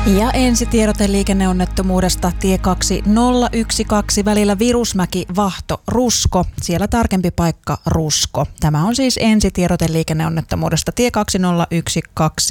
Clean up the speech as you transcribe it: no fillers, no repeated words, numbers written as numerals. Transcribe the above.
Ja ensitiedote liikenneonnettomuudesta tie 2012 välillä Virusmäki-Vahto Rusko. Siellä tarkempi paikka Rusko. Tämä on siis ensitiedote liikenneonnettomuudesta tie 2012